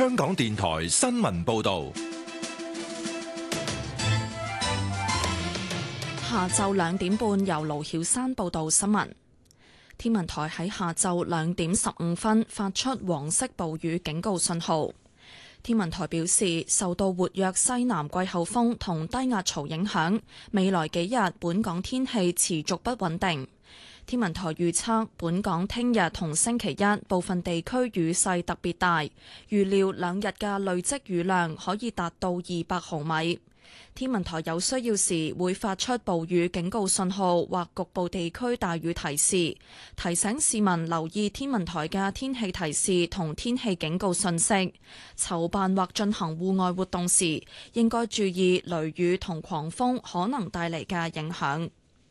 香港電台新聞報道。 下晝2點半，由盧曉珊報道新聞。天文台喺下晝2點15分發出黃色暴雨警告信號。天文台表示，受到活躍西南季候風同低壓槽影響，未來幾日本港天氣持續不穩定。天文台預測，本港聽日同星期一部分地區雨勢特別大，預料2日嘅累積雨量可以達到200毫米。天文台有需要時會發出暴雨警告信號或局部地區大雨提示，提醒市民留意天文台嘅天氣提示同天氣警告信息。籌辦或進行戶外活動時，應該注意雷雨同狂風可能帶嚟嘅影響。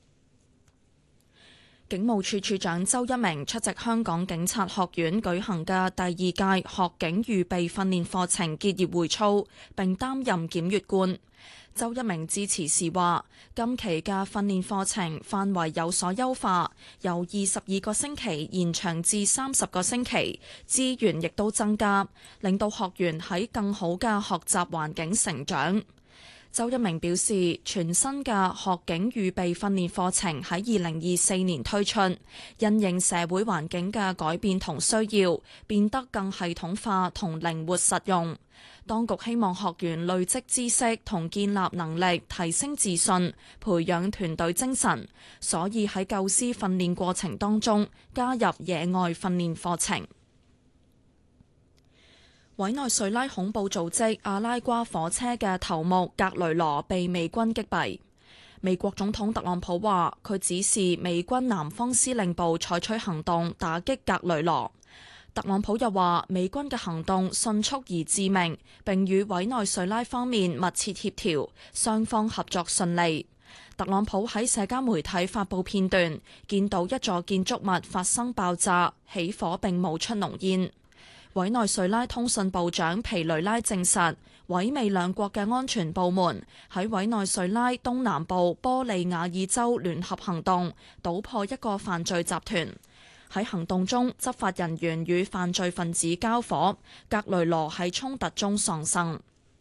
警務處處長周一鳴出席香港警察學院舉行嘅第2屆學警預備訓練課程結業會操，並擔任檢閱官。周一鳴致辭時話，今期嘅訓練課程範圍有所優化，由22個星期延長至30個星期，資源亦都增加，令到學員喺更好嘅學習環境成長。周一鳴表示，全新嘅學警預備訓練課程喺2024年推出，因應社會環境嘅改變同需要，變得更系統化同靈活實用。當局希望學員累積知識同建立能力，提升自信，培養團隊精神，所以喺構思訓練過程當中加入野外訓練課程。委內瑞拉恐怖組織阿拉瓜火車嘅頭目格雷羅被美軍擊斃。美國總統特朗普話，佢指示美軍南方司令部採取行動打擊格雷羅。特朗普又話，美軍嘅行動迅速而致命，並與委內瑞拉方面密切協調，雙方合作順利。特朗普喺社交媒體發布片段，見到一座建築物發生爆炸，起火並冒出濃煙。委內瑞拉通訊部長皮雷拉證實，委美兩國嘅安全部門喺委內瑞拉東南部波利亞爾州聯合行動，搗破一個犯罪集團。喺行動中，執法人員與犯罪分子交火，格雷羅喺衝突中喪生。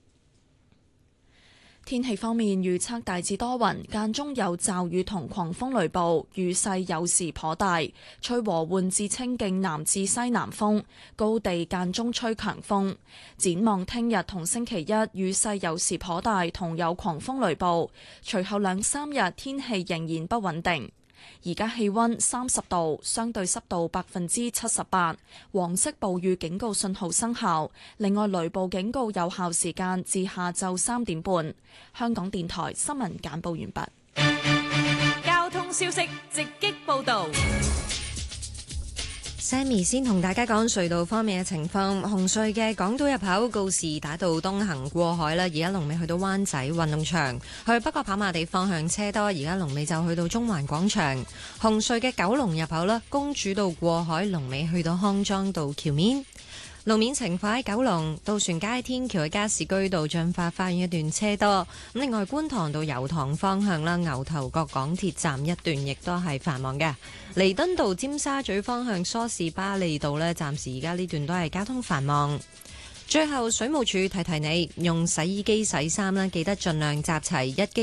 天氣方面預測大致多雲，間中有驟雨同狂風雷暴，雨勢有時頗大，吹和緩至清勁南至西南風，高地間中吹強風。展望聽日同星期一，雨勢有時頗大，同有狂風雷暴。隨後2-3日天氣仍然不穩定。而家氣溫30度，相對濕度78%，黃色暴雨警告信號生效。另外，雷暴警告有效時間至下晝3點半。香港電台新聞簡報完畢。 交通消息直擊報道。 Sammy 先同大家講隧道方面嘅情況。紅隧嘅港島入口告士打道東行過海啦，而家龍尾去到灣仔運動場，去北角跑馬地方向車多，而家龍尾就去到中環廣場。紅隧嘅九龍入口啦，公主道過海龍尾去到康莊道橋面。路面情況喺九龍渡船街天橋嘅加士居道進發花園一段車多，咁另外觀塘道油塘方向啦，牛頭角港鐵站一段亦都係繁忙嘅。彌敦道尖沙咀方向梳士巴利道呢，暫時而家呢段都係交通繁忙。最後水務署提提你，用洗衣機洗衫啦，記得盡量集齊一機